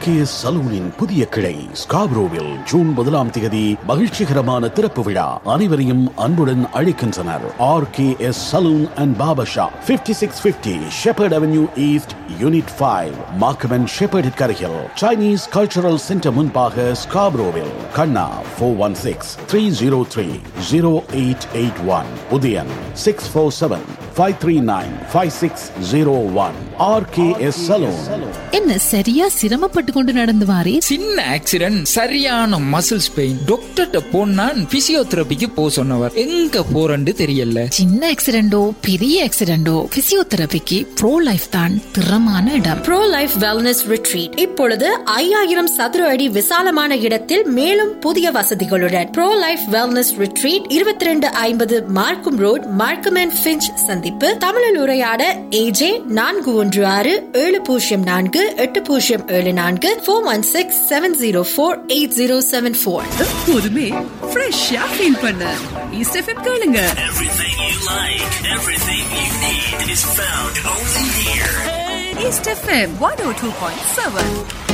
RKS சலூனின் புதிய கிளை ஸ்காப்ரோவில் June 1 மகிழ்ச்சிகரமான திறப்பு விழா. அனைவரையும் அன்புடன் அழைக்கின்றனர். RKS salon and barber shop, 5650 shepherd avenue east, unit 5, Markham and shepherd கரையில், சைனீஸ் கல்ச்சரல் சென்டர் முன்பாக ஸ்காப்ரோவில். கண்ணா 416-303-0881, உதயன் 647-539-5601. RKS salon. என்ன சரியா சிரமப்பட்டு கொண்டு நடந்து வாரே? சின்ன ஆக்சிடென்ட், சரியான மசில்ஸ் பெயின். டாக்டர்ட்ட போனா பிசியோதெரபிக்கு போ சொன்னவர். எங்க போறன்னு தெரியல. சின்ன ஆக்சிடென்டோ பெரிய ஆக்சிடென்டோ பிசியோதெரபிக்கு ப்ரோ லைஃப் தான் திறமான இடம். ப்ரோ லைஃப் வெல்னஸ் ரிட்ரீட் இப்பொழுது 5000 சதுர அடி விசாலமான இடத்தில் மேலும் புதிய வசதிகளுடன். ப்ரோ லைஃப் வெல்னஸ் ரிட்ரீட் 2250 மார்க்கம் ரோட், மார்க்கம் அண்ட் ஃபிஞ்ச் சந்திப்பு. தமிழில் உரையாட AJ 416-804-8074 416-704-8074. எப்போதுமே ஃப்ரெஷ்ஷா ஃபீல் பண்ண ஈஸ்ட் எஃப்எம் கேளுங்க. Everything you like, everything you need is found only here. East FM 102.7.